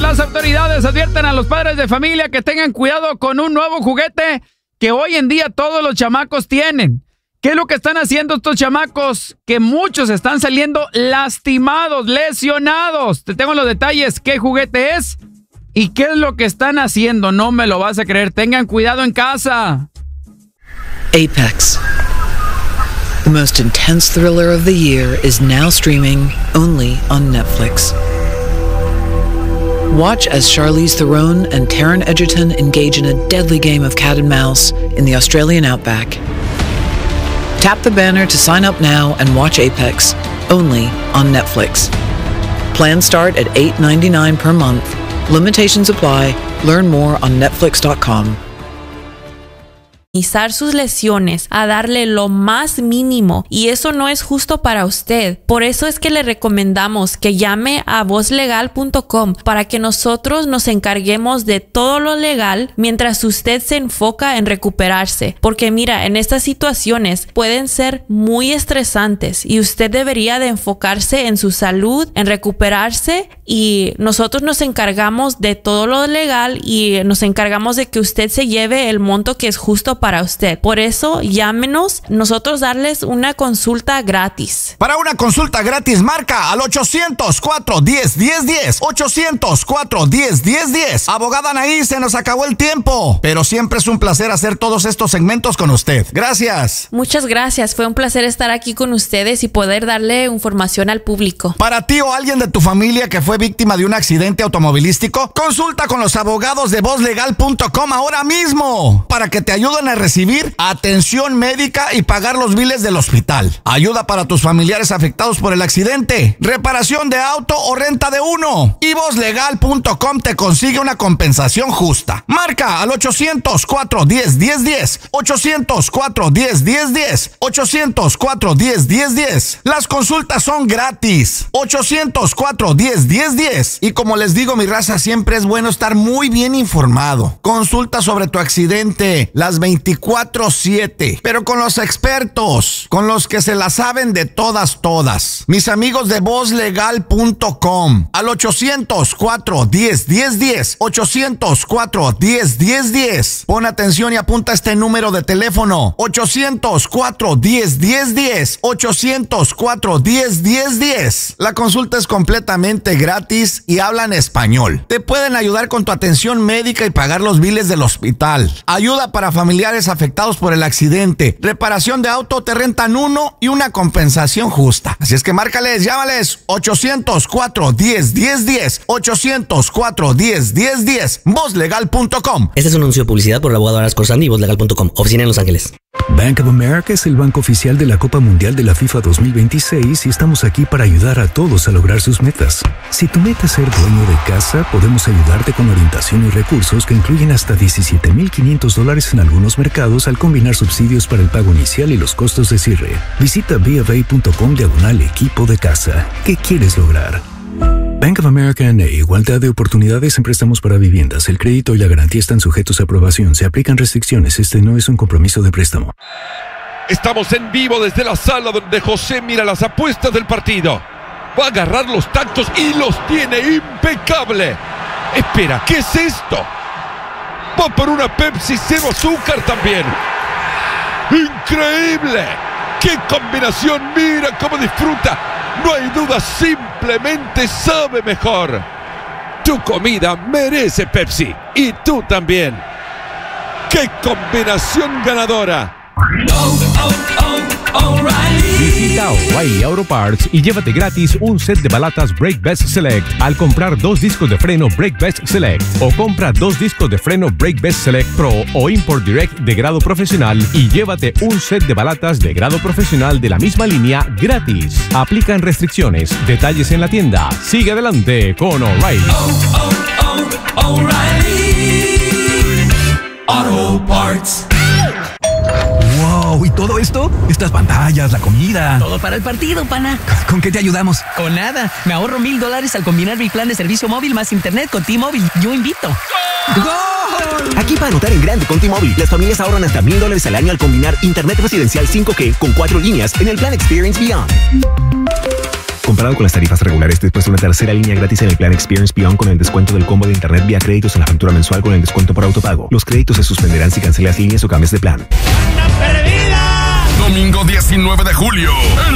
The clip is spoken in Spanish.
las autoridades advierten a los padres de familia que tengan cuidado con un nuevo juguete que hoy en día todos los chamacos tienen. ¿Qué es lo que están haciendo estos chamacos? Que muchos están saliendo lastimados, lesionados. Te tengo los detalles, qué juguete es y qué es lo que están haciendo. No me lo vas a creer. Tengan cuidado en casa. Apex. The most intense thriller of the year is now streaming only on Netflix. Watch as Charlize Theron and Taron Egerton engage in a deadly game of cat and mouse in the Australian outback. Tap the banner to sign up now and watch Apex, only on Netflix. Plans start at $8.99 per month. Limitations apply. Learn more on netflix.com. Sus lesiones, a darle lo más mínimo, y eso no es justo para usted. Por eso es que le recomendamos que llame a vozlegal.com para que nosotros nos encarguemos de todo lo legal mientras usted se enfoca en recuperarse, porque mira, en estas situaciones pueden ser muy estresantes y usted debería de enfocarse en su salud, en recuperarse, y nosotros nos encargamos de todo lo legal y nos encargamos de que usted se lleve el monto que es justo para usted. Por eso, llámenos, nosotros darles una consulta gratis. Para una consulta gratis, marca al 800-410-1010. 800-410-1010. Abogada Anaí, se nos acabó el tiempo, pero siempre es un placer hacer todos estos segmentos con usted. Gracias. Muchas gracias. Fue un placer estar aquí con ustedes y poder darle información al público. Para ti o alguien de tu familia que fue víctima de un accidente automovilístico, consulta con los abogados de vozlegal.com ahora mismo para que te ayuden a recibir atención médica y pagar los biles del hospital. Ayuda para tus familiares afectados por el accidente, reparación de auto o renta de uno. Y vozlegal.com te consigue una compensación justa. Marca al 800-410-1010. 800-410-1010. 800-410-1010. Las consultas son gratis. 800-410-1010. Y como les digo, mi raza, siempre es bueno estar muy bien informado. Consulta sobre tu accidente las 24/7, pero con los expertos, con los que se la saben de todas. Mis amigos de vozlegal.com al 800-410-1010. 800-410-1010. Pon atención y apunta este número de teléfono: 800-410-1010. 800-410-1010. La consulta es completamente gratis y hablan español. Te pueden ayudar con tu atención médica y pagar los biles del hospital. Ayuda para familiares afectados por el accidente, reparación de auto, te rentan uno y una compensación justa. Así es que márcales, llámales 800-410-1010. 800-410-1010. vozlegal.com. Este es un anuncio de publicidad por el abogado Aras Corsandi y vozlegal.com. Oficina en Los Ángeles. Bank of America es el banco oficial de la Copa Mundial de la FIFA 2026 y estamos aquí para ayudar a todos a lograr sus metas. Si tu meta es ser dueño de casa, podemos ayudarte con orientación y recursos que incluyen hasta $17,500 en algunos mercados al combinar subsidios para el pago inicial y los costos de cierre. Visita bfa.com/equipo de casa. ¿Qué quieres lograr? Bank of America N.A. Igualdad de oportunidades en préstamos para viviendas. El crédito y la garantía están sujetos a aprobación. Se aplican restricciones. Este no es un compromiso de préstamo. Estamos en vivo desde la sala donde José mira las apuestas del partido. Va a agarrar los tactos y los tiene impecable. Espera, ¿qué es esto? Va por una Pepsi cero azúcar también. ¡Increíble! ¡Qué combinación! ¡Mira cómo disfruta! No hay duda, simplemente sabe mejor. Tu comida merece Pepsi. Y tú también. ¡Qué combinación ganadora! Visita O'Reilly Auto Parts y llévate gratis un set de balatas Brake Best Select al comprar 2 discos de freno Brake Best Select, o compra 2 discos de freno Brake Best Select Pro o Import Direct de grado profesional y llévate un set de balatas de grado profesional de la misma línea gratis. Aplican restricciones. Detalles en la tienda. Sigue adelante con O'Reilly. O'Reilly Auto Parts. ¡Wow! ¿Y todo esto? Estas pantallas, la comida. Todo para el partido, pana. ¿Con qué te ayudamos? Con nada. Me ahorro $1,000 al combinar mi plan de servicio móvil más internet con T-Mobile. Yo invito. ¡Gol! Aquí para anotar en grande con T-Mobile, las familias ahorran hasta $1,000 al año al combinar internet residencial 5G con 4 líneas en el plan Experience Beyond. Comparado con las tarifas regulares, después de una tercera línea gratis en el plan Experience Beyond con el descuento del combo de internet vía créditos en la factura mensual con el descuento por autopago. Los créditos se suspenderán si cancelas líneas o cambies de plan. Domingo 19 de julio, el